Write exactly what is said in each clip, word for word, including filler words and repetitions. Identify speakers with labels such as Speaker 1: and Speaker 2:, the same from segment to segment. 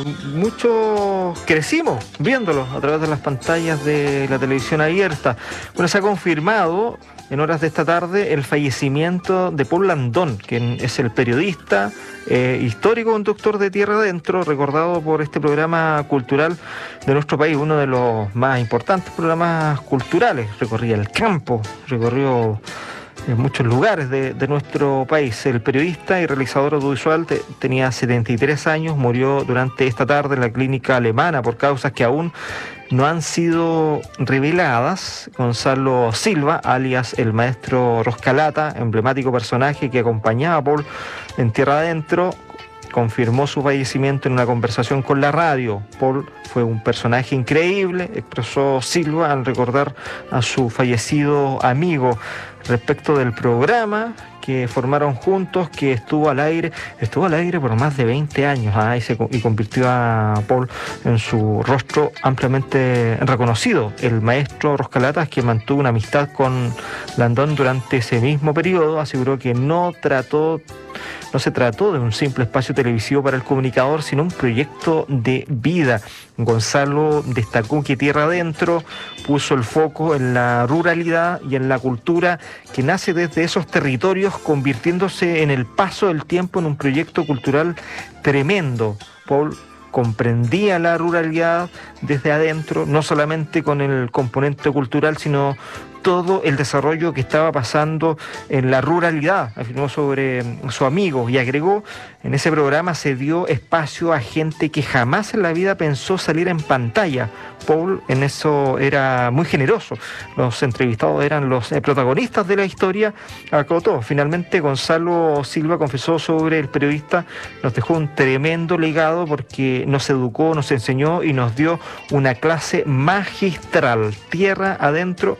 Speaker 1: muchos crecimos viéndolo a través de las pantallas de la televisión abierta. Bueno, se ha confirmado en horas de esta tarde el fallecimiento de Paul Landón, quien es el periodista, eh, histórico conductor de Tierra Adentro, recordado por este programa cultural de nuestro país, uno de los más importantes programas culturales. Recorría el campo, recorrió en muchos lugares de, de nuestro país. El periodista y realizador audiovisual te, tenía setenta y tres años, murió durante esta tarde en la clínica alemana por causas que aún no han sido reveladas. Gonzalo Silva, alias el maestro Roscalata, emblemático personaje que acompañaba a Paul en Tierra Adentro, confirmó su fallecimiento en una conversación con la radio. Paul fue un personaje increíble, expresó Silva al recordar a su fallecido amigo. Respecto del programa que formaron juntos, que estuvo al aire, estuvo al aire por más de veinte años, ¿ah? y, se, y convirtió a Paul en su rostro ampliamente reconocido. El maestro Roscalatas, que mantuvo una amistad con Landón durante ese mismo periodo, aseguró que no trató No se trató de un simple espacio televisivo para el comunicador, sino un proyecto de vida. Gonzalo destacó que Tierra Adentro puso el foco en la ruralidad y en la cultura que nace desde esos territorios, convirtiéndose en el paso del tiempo en un proyecto cultural tremendo. Paul comprendía la ruralidad desde adentro, no solamente con el componente cultural, sino todo el desarrollo que estaba pasando en la ruralidad. Afirmó sobre su amigo y agregó: en ese programa se dio espacio a gente que jamás en la vida pensó salir en pantalla. Paul en eso era muy generoso. Los entrevistados eran los eh, protagonistas de la historia. Acotó. Finalmente, Gonzalo Silva confesó sobre el periodista: nos dejó un tremendo legado porque nos educó, nos enseñó y nos dio una clase magistral. Tierra Adentro,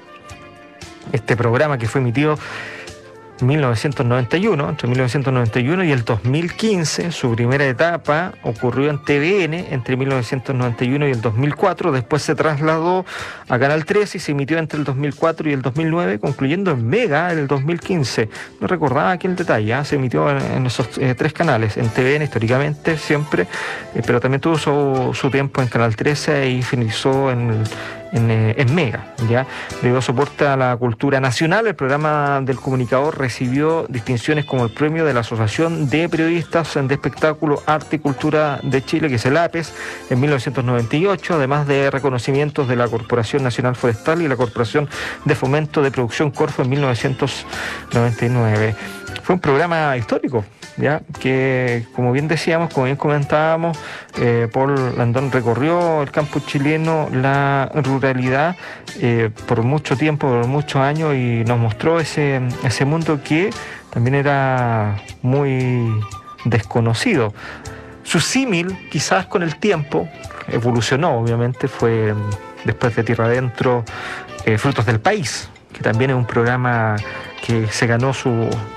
Speaker 1: este programa que fue emitido en mil novecientos noventa y uno, entre mil novecientos noventa y uno y el dos mil quince, su primera etapa ocurrió en T V N entre mil novecientos noventa y uno y el dos mil cuatro, después se trasladó a Canal trece y se emitió entre el dos mil cuatro y el dos mil nueve, concluyendo en Mega en el dos mil quince. No recordaba aquí el detalle, ¿eh? Se emitió en, en esos eh, tres canales, en T V N históricamente siempre, eh, pero también tuvo su, su tiempo en Canal trece y finalizó en el En, eh, en Mega, ¿ya? Debido soporte a la cultura nacional, el programa del comunicador recibió distinciones como el premio de la Asociación de Periodistas de Espectáculo, Arte y Cultura de Chile, que es el APES, en mil novecientos noventa y ocho, además de reconocimientos de la Corporación Nacional Forestal y la Corporación de Fomento de Producción Corfo en mil novecientos noventa y nueve. Fue un programa histórico, ya que, como bien decíamos, como bien comentábamos, eh, Paul Landón recorrió el campo chileno, la ruralidad, eh, por mucho tiempo, por muchos años, y nos mostró ese, ese mundo que también era muy desconocido. Su símil, quizás con el tiempo, evolucionó, obviamente, fue después de Tierra Adentro, eh, Frutos del País, que también es un programa que se ganó su...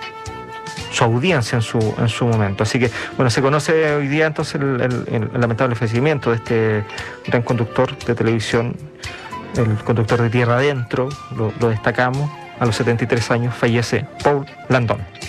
Speaker 1: su audiencia en su en su momento. Así que, bueno, se conoce hoy día entonces el, el, el lamentable fallecimiento de este gran conductor de televisión, el conductor de Tierra Adentro, lo, lo destacamos, a los setenta y tres años fallece Paul Landón.